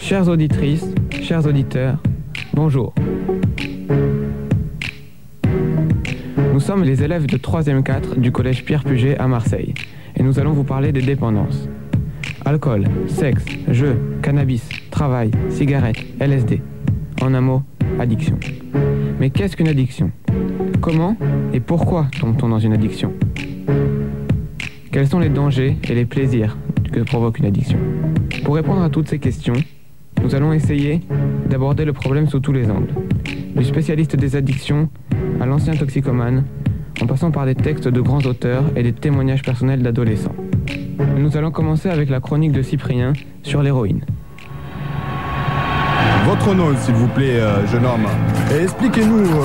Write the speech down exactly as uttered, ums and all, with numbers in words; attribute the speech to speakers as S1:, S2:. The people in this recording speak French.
S1: Chères auditrices, chers auditeurs, bonjour. Nous sommes les élèves de troisième quatre du collège Pierre Puget à Marseille et nous allons vous parler des dépendances. Alcool, sexe, jeux, cannabis, travail, cigarettes, L S D. En un mot, addiction. Mais qu'est-ce qu'une addiction ? Comment et pourquoi tombe-t-on dans une addiction ? Quels sont les dangers et les plaisirs que provoque une addiction ? Pour répondre à toutes ces questions, nous allons essayer d'aborder le problème sous tous les angles. Du spécialiste des addictions à l'ancien toxicomane, en passant par des textes de grands auteurs et des témoignages personnels d'adolescents. Nous allons commencer avec la chronique de Cyprien sur l'héroïne.
S2: Votre nom, s'il vous plaît, euh, jeune homme. Et expliquez-nous